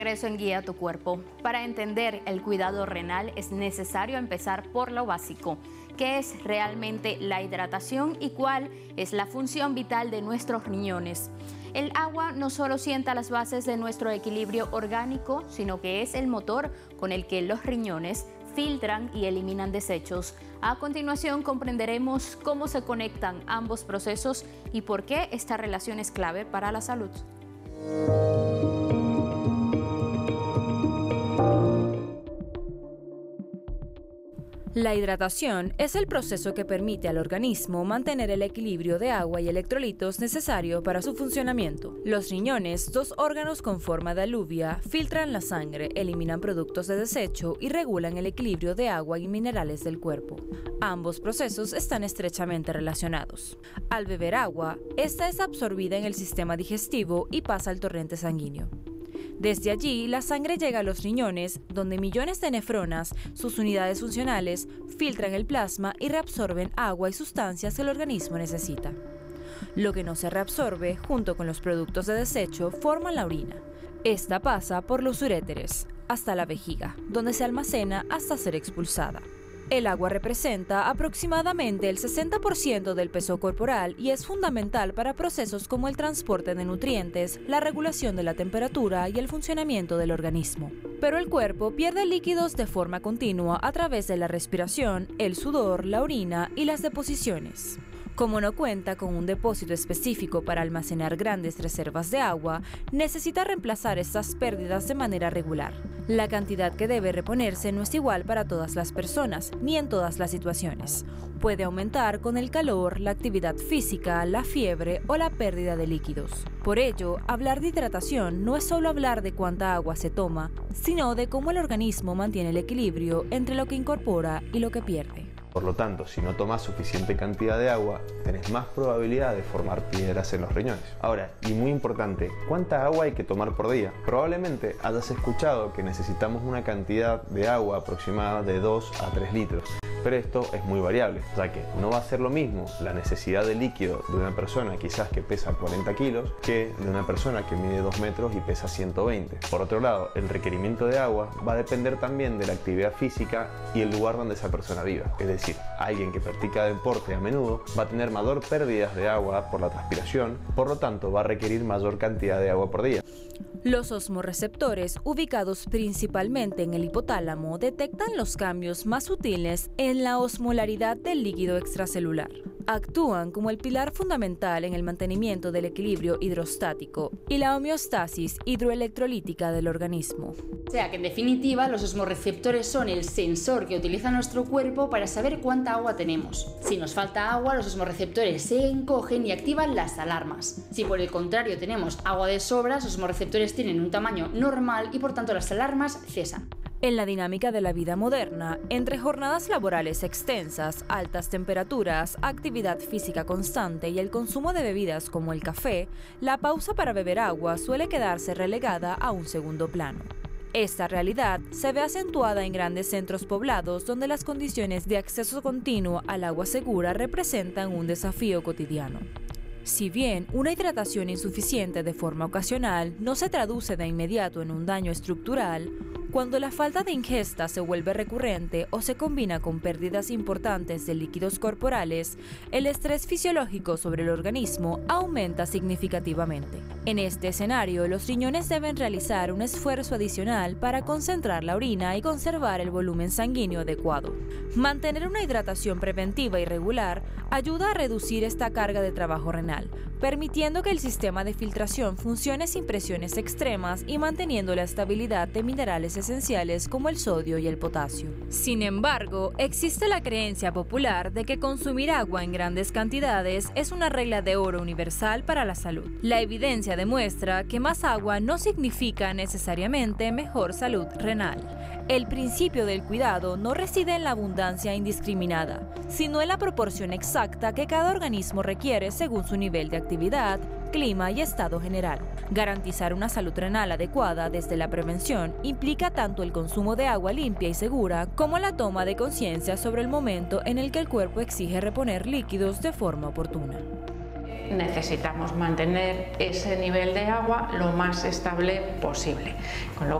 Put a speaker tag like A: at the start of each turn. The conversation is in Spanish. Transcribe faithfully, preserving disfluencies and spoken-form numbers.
A: Regreso en Guía a tu Cuerpo. Para entender el cuidado renal es necesario empezar por lo básico. ¿Qué es realmente la hidratación y cuál es la función vital de nuestros riñones? El agua no solo sienta las bases de nuestro equilibrio orgánico, sino que es el motor con el que los riñones filtran y eliminan desechos. A continuación comprenderemos cómo se conectan ambos procesos y por qué esta relación es clave para la salud.
B: La hidratación es el proceso que permite al organismo mantener el equilibrio de agua y electrolitos necesario para su funcionamiento. Los riñones, dos órganos con forma de alubia, filtran la sangre, eliminan productos de desecho y regulan el equilibrio de agua y minerales del cuerpo. Ambos procesos están estrechamente relacionados. Al beber agua, esta es absorbida en el sistema digestivo y pasa al torrente sanguíneo. Desde allí, la sangre llega a los riñones, donde millones de nefronas, sus unidades funcionales, filtran el plasma y reabsorben agua y sustancias que el organismo necesita. Lo que no se reabsorbe, junto con los productos de desecho, forman la orina. Esta pasa por los uréteres, hasta la vejiga, donde se almacena hasta ser expulsada. El agua representa aproximadamente el sesenta por ciento del peso corporal y es fundamental para procesos como el transporte de nutrientes, la regulación de la temperatura y el funcionamiento del organismo. Pero el cuerpo pierde líquidos de forma continua a través de la respiración, el sudor, la orina y las deposiciones. Como no cuenta con un depósito específico para almacenar grandes reservas de agua, necesita reemplazar estas pérdidas de manera regular. La cantidad que debe reponerse no es igual para todas las personas, ni en todas las situaciones. Puede aumentar con el calor, la actividad física, la fiebre o la pérdida de líquidos. Por ello, hablar de hidratación no es solo hablar de cuánta agua se toma, sino de cómo el organismo mantiene el equilibrio entre lo que incorpora y lo que pierde.
C: Por lo tanto, si no tomas suficiente cantidad de agua, tenés más probabilidad de formar piedras en los riñones. Ahora, y muy importante, ¿cuánta agua hay que tomar por día? Probablemente hayas escuchado que necesitamos una cantidad de agua aproximada de dos a tres litros. Pero esto es muy variable, ya que no va a ser lo mismo la necesidad de líquido de una persona quizás que pesa cuarenta kilos que de una persona que mide dos metros y pesa ciento veinte. Por otro lado, el requerimiento de agua va a depender también de la actividad física y el lugar donde esa persona viva. Es decir, alguien que practica deporte a menudo va a tener mayor pérdidas de agua por la transpiración, por lo tanto va a requerir mayor cantidad de agua por día.
B: Los osmorreceptores, ubicados principalmente en el hipotálamo, detectan los cambios más sutiles en la osmolaridad del líquido extracelular. Actúan como el pilar fundamental en el mantenimiento del equilibrio hidrostático y la homeostasis hidroelectrolítica del organismo.
D: O sea que en definitiva los osmorreceptores son el sensor que utiliza nuestro cuerpo para saber cuánta agua tenemos. Si nos falta agua, los osmorreceptores se encogen y activan las alarmas. Si por el contrario tenemos agua de sobra, los osmorreceptores tienen un tamaño normal y por tanto las alarmas cesan.
B: En la dinámica de la vida moderna, entre jornadas laborales extensas, altas temperaturas, actividad física constante y el consumo de bebidas como el café, la pausa para beber agua suele quedarse relegada a un segundo plano. Esta realidad se ve acentuada en grandes centros poblados donde las condiciones de acceso continuo al agua segura representan un desafío cotidiano. Si bien una hidratación insuficiente de forma ocasional no se traduce de inmediato en un daño estructural, cuando la falta de ingesta se vuelve recurrente o se combina con pérdidas importantes de líquidos corporales, el estrés fisiológico sobre el organismo aumenta significativamente. En este escenario, los riñones deben realizar un esfuerzo adicional para concentrar la orina y conservar el volumen sanguíneo adecuado. Mantener una hidratación preventiva y regular ayuda a reducir esta carga de trabajo renal, permitiendo que el sistema de filtración funcione sin presiones extremas y manteniendo la estabilidad de minerales esenciales como el sodio y el potasio. Sin embargo, existe la creencia popular de que consumir agua en grandes cantidades es una regla de oro universal para la salud. La evidencia demuestra que más agua no significa necesariamente mejor salud renal. El principio del cuidado no reside en la abundancia indiscriminada, sino en la proporción exacta que cada organismo requiere según su nivel de actividad, clima y estado general. Garantizar una salud renal adecuada desde la prevención implica tanto el consumo de agua limpia y segura como la toma de conciencia sobre el momento en el que el cuerpo exige reponer líquidos de forma oportuna.
E: necesitamos mantener ese nivel de agua lo más estable posible. Con lo